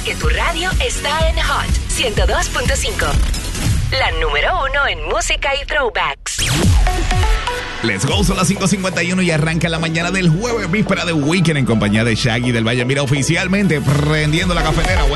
que tu radio está en Hot 102.5. La número 1 en música y throwbacks. Let's go, son las 5:51 y arranca la mañana del jueves, víspera de weekend en compañía de Shaggy del Valle. Mira, oficialmente prendiendo la cafetera.